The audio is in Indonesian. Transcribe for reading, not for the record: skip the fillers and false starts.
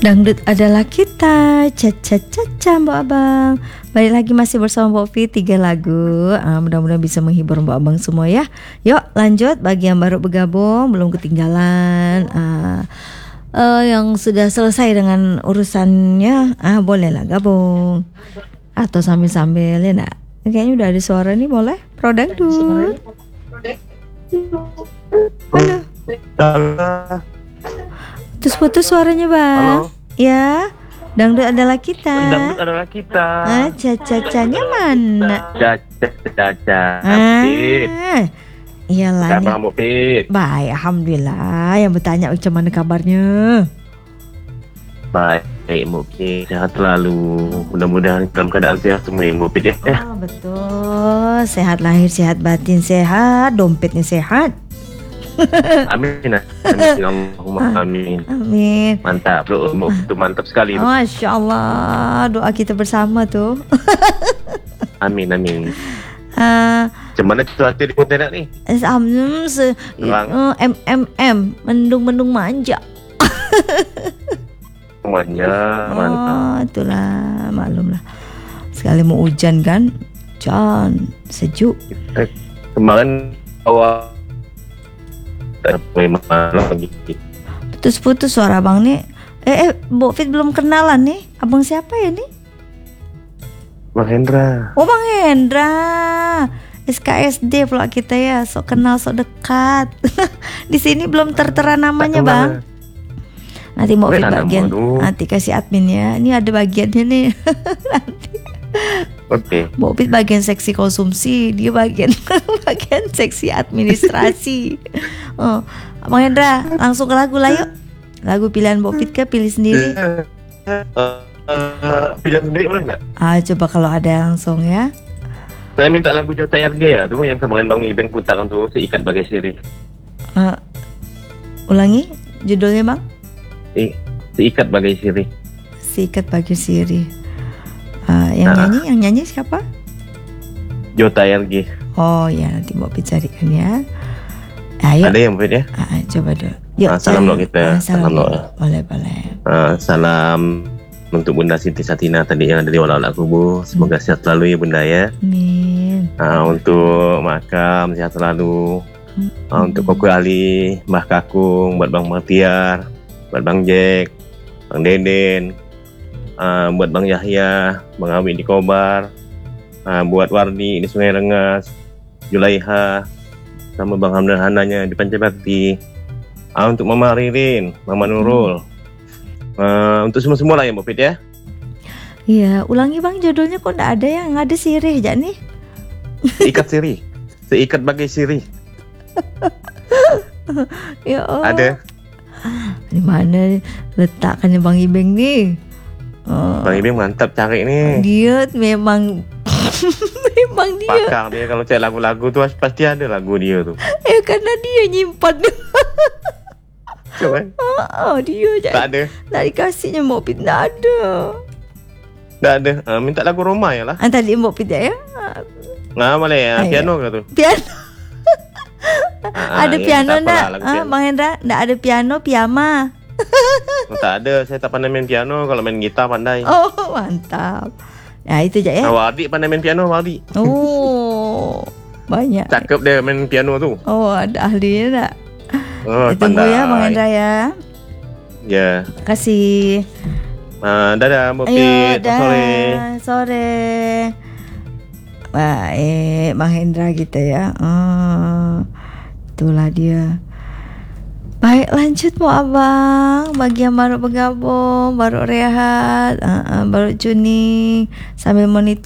Dangdut adalah kita, caca Mbak Abang. Balik lagi masih bersama Mbak Fit, 3 lagu. Mudah-mudahan bisa menghibur Mbak Abang semua ya. Yuk lanjut, bagi yang baru bergabung, belum ketinggalan, yang sudah selesai dengan urusannya, bolehlah gabung. Atau sambil-sambil ya nak. Kayaknya udah ada suara nih, boleh? Pro Dangdut. Halo. Putus-putus suaranya bang. Halo. Ya, dangdut adalah kita. Dangdut adalah kita. Caca-cacanya mana? Caca. Iyalah. Kamu Fit. Baik, alhamdulillah. Yang bertanya macam mana kabarnya? Baik, Mupit. Sehat selalu. Mudah-mudahan dalam keadaan sehat semua Mupit ya. Betul. Sehat lahir, sehat batin, sehat. Dompetnya sehat. Amin. Allahumma amin. Amin. Mantap, itu mantap sekali. Masya Allah, doa kita bersama tuh. Amin. Macam mana cuaca di Pontianak ni? Mendung manja. Manja, mantap. Itulah, maklumlah. Sekali mau hujan kan, hujan sejuk. Kemarin awal lagi. Putus-putus suara abang nih. Mbak Fit belum kenalan nih. Abang siapa ya nih? Bang Hendra. Oh, Bang Hendra. SKSD pula kita ya, sok kenal sok dekat. Di sini belum tertera namanya, Bang. Nanti Mbak Fit bagian, nanti kasih admin ya. Ini ada bagiannya nih. Nanti. Oke. Mbak Fit bagian seksi konsumsi, dia bagian seksi administrasi. Bang Hendra, langsung ke lagu lah yuk. Lagu pilihan Mbak Fit ke pilih sendiri. Pilihan sendiri boleh nggak? Coba kalau ada langsung ya. Saya minta lagu Jota Yarga ya, tuh yang kemarin Bang Ibeng putarkan tuh, Seikat Bagai Sirih. Ulangi judulnya Bang. Seikat Bagai Sirih. Seikat Bagai Sirih. Yang nyanyi siapa? Jota Yarga. Oh ya, nanti Mbak Fit carikan ya. Ayo. Ada yang Fit ya? Coba dulu. Yuk, salam lo kita. Salam lo. Boleh. Salam untuk Bunda Siti Satina tadi yang ada di Wala-Wala Kubu. Semoga sehat selalu ya Bunda ya. Amin. Untuk Makam sehat selalu. Untuk Koko Ali, Mbah Kakung, buat Bang Martiar, buat Bang Jack, Bang Deden, buat Bang Yahya, Bang Awi di Kobar, buat Wardi di Sungai Rengas, Julaiha, sama Bang Hamdan Hananya di Pancabakti, untuk Mama Ririn, Mama Nurul, untuk semua lah ya Mbak Fit ya. Iya, ulangi Bang, judulnya kok nggak ada yang ada sirih aja nih. Seikat Sirih, Seikat Bagai Sirih. Ya Allah. Ada. Di mana letakkannya Bang Ibeng nih? Bang Ibeng mantap cari nih. Dia memang dia. Pakar dia kalau cari lagu-lagu tuh pasti ada lagu dia tuh. Karena dia nyimpan. Coba. Dia aja. Tak ada. Tak dikasihnya Mbak Fit, tak ada. Tak ada. Minta lagu Roma ya lah. Tadi Mbak Fit ya. Boleh ya. Piano ke tu? Piano. Ada piano enggak? Bang Hendra, enggak ada piano, piyama. Tak ada, saya tak pandai main piano. Kalau main gitar pandai. Oh, mantap. Ya itu aja ya. Wardi pandai main piano, Wardi. Oh, banyak. Cakep dia main piano tu. Oh, ada ahlinya enggak? Pandai. Tunggu ya Bang Hendra ya. Ya. Terima kasih. Dadah Mbak Fit. Sore. Baik, Bang Hendra kita ya. Itulah dia. Baik, lanjut mau abang. Bagi yang baru bergabung, baru rehat, baru tuning sambil monitor